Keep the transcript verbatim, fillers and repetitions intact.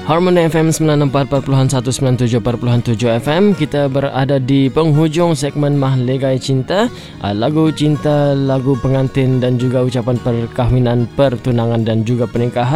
Harmony F M sembilan puluh empat perpuluhan satu, sembilan puluh tujuh perpuluhan tujuh F M. Kita berada di penghujung segmen Mahligai Cinta. Lagu cinta, lagu pengantin dan juga ucapan perkahwinan, pertunangan dan juga pernikahan.